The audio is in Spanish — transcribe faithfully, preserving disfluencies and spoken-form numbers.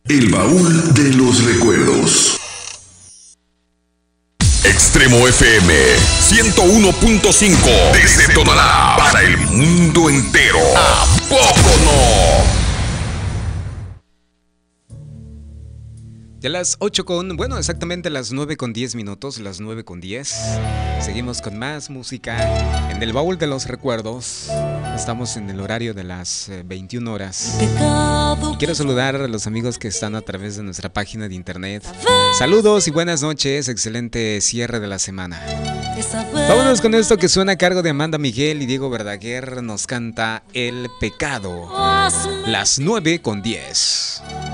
El baúl de los recuerdos. Extremo F M ciento uno punto cinco desde Tonalá para el mundo entero. ¿A poco no? Ya las ocho con, bueno, exactamente las nueve con diez minutos, las nueve con diez. Seguimos con más música en el baúl de los recuerdos. Estamos en el horario de las veintiuna horas. Y quiero saludar a los amigos que están a través de nuestra página de internet. Saludos y buenas noches, excelente cierre de la semana. Vámonos con esto que suena a cargo de Amanda Miguel y Diego Verdaguer. Nos canta El Pecado. Las nueve con diez.